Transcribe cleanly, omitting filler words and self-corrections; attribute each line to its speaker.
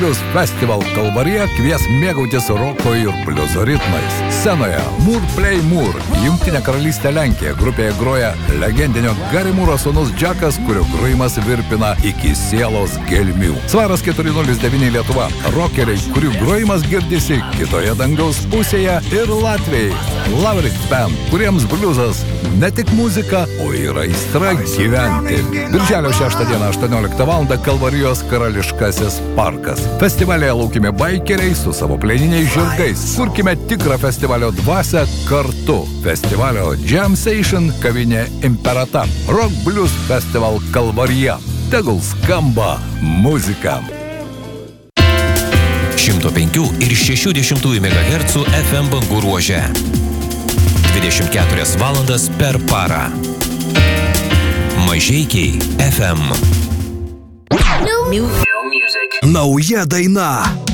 Speaker 1: Festival Kalvarija kvies mėgautis roko ir bliuzo ritmais. Scenoje Moore Play Moore, Jungtinė karalystė Lenkija. Grupėje groja legendinio Gary Moore'o sūnus Džekas, kurio grojimas virpina iki sielos gelmių. Svaras 409 Lietuva. Rockeriai, kurių grojimas girdisi kitoje dangaus pusėje, ir Latvijai. Laverick Band, kuriems bliuzas ne tik muzika, o ir aistra gyventi. Birželio 6 dieną 18 val. Kalvarijos Karališkasis parkas. Festivalėje laukime baikeriai su savo pleniniais žirgais. Kurkime tikrą festivalio dvasią kartu. Festivalio Jam Session kavinė Imperata. Rock Blues Festival Kalvarija. Tegul skamba muzika.
Speaker 2: 105 ir 60 MHz FM bangų ruože. 24 valandas per parą. Mažeikiai FM.
Speaker 3: Nauja daina.